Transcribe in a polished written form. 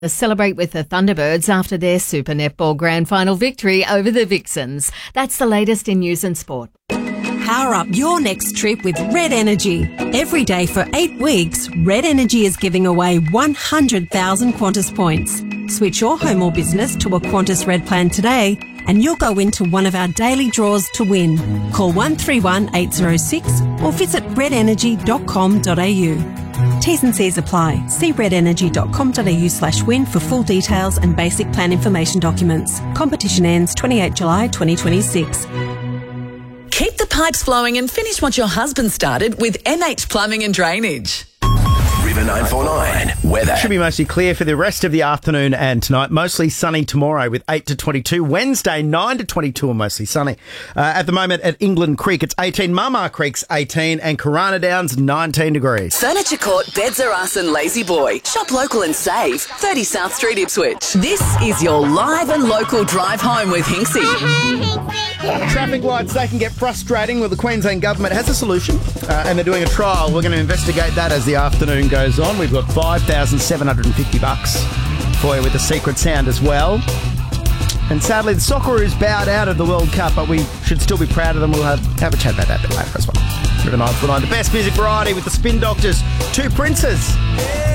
Celebrate with the Thunderbirds after their Super Netball Grand Final victory over the Vixens. That's the latest in news and sport. Power up your next trip with Red Energy. Every day for 8 weeks, Red Energy is giving away 100,000 Qantas points. Switch your home or business to a Qantas Red plan today and you'll go into one of our daily draws to win. Call 131 806 or visit redenergy.com.au. T's and C's apply. See redenergy.com.au/win for full details and basic plan information documents. Competition ends 28 July 2026. Keep the pipes flowing and finish what your husband started with MH Plumbing and Drainage. River 949 weather. Should be mostly clear for the rest of the afternoon and tonight. Mostly sunny tomorrow with 8 to 22. Wednesday, 9 to 22 and mostly sunny. At the moment at England Creek, it's 18. Mama Creek's 18 and Corona Downs, 19 degrees. Furniture Court, Beds Are Us and Lazy Boy. Shop local and save. 30 South Street, Ipswich. This is your live and local drive home with Hinksy. Traffic lights, they can get frustrating. Well, the Queensland Government has a solution and they're doing a trial. We're going to investigate that as the afternoon goes on. We've got $5,750 for you with the secret sound as well. And sadly, the Socceroos bowed out of the World Cup, but we should still be proud of them. We'll have a chat about that a bit later as well. River 949, the best music variety with the Spin Doctors, Two Princes.